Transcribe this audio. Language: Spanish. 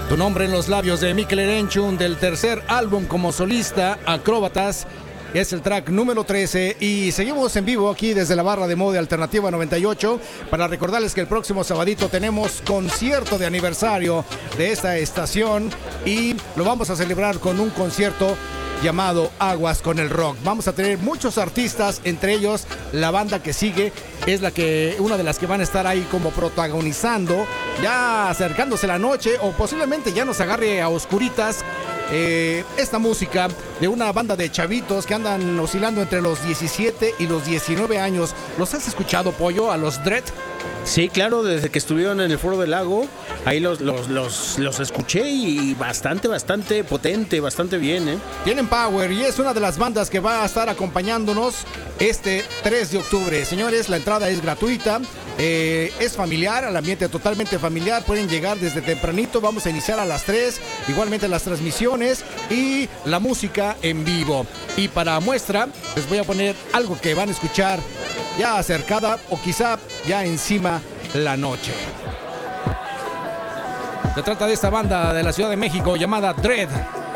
Tu nombre en los labios de Mikel Erenchun del tercer álbum como solista, Acróbatas. Es el track número 13 y seguimos en vivo aquí desde la barra de Mode Alternativa 98 para recordarles que el próximo sabadito tenemos concierto de aniversario de esta estación y lo vamos a celebrar con un concierto llamado Aguas con el Rock. Vamos a tener muchos artistas, entre ellos la banda que sigue es una de las que van a estar ahí como protagonizando, ya acercándose la noche o posiblemente ya nos agarre a oscuritas. Esta música de una banda de chavitos que andan oscilando entre los 17 y los 19 años. ¿Los has escuchado, Pollo, a los Dread? Sí, claro, desde que estuvieron en el Foro del Lago, ahí los escuché y bastante potente, bastante bien, ¿eh? Tienen power y es una de las bandas que va a estar acompañándonos este 3 de octubre. Señores, la entrada es gratuita, es familiar, al ambiente totalmente familiar, pueden llegar desde tempranito, vamos a iniciar a las 3, igualmente las transmisiones y la música en vivo. Y para muestra, les voy a poner algo que van a escuchar ya acercada o quizá ya encima la noche. Se trata de esta banda de la Ciudad de México llamada Dread.